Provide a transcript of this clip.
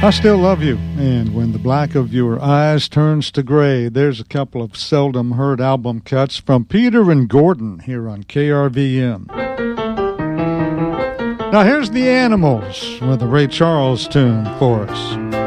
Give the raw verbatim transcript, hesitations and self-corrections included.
I Still Love You, and When the Black of Your Eyes Turns to Gray. There's a couple of seldom heard album cuts from Peter and Gordon here on K R V M. Now here's the Animals with a Ray Charles tune for us.